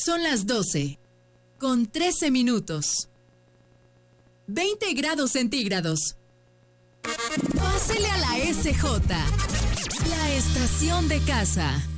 Son las 12, con 13 minutos. 20 grados centígrados. Pásele a la SJ, la estación de casa.